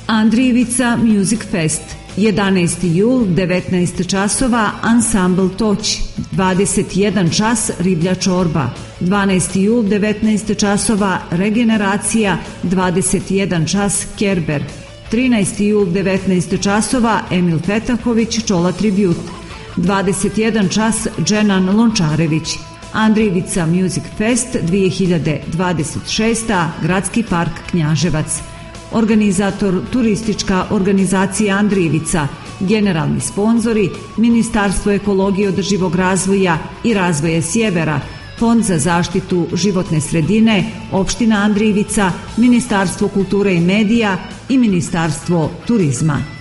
Andrijevica Music Fest, 11. jul, 19 časova, Ansambl Toć, 21 čas, Riblja čorba, 12. jul, 19 časova, Regeneracija, 21 čas, Kerber, 13. jul, 19 časova, Emil Fetahović, Čola Tribute, 21 čas, Dženan Lončarević. Andrijevica Music Fest 2026. Gradski park Knjaževac. Organizator Turistička organizacija Andrijevica. Generalni sponzori Ministarstvo ekologije, održivog razvoja i razvoja Sjevera, Fond za zaštitu životne sredine, Opština Andrijevica, Ministarstvo kulture i medija i Ministarstvo turizma.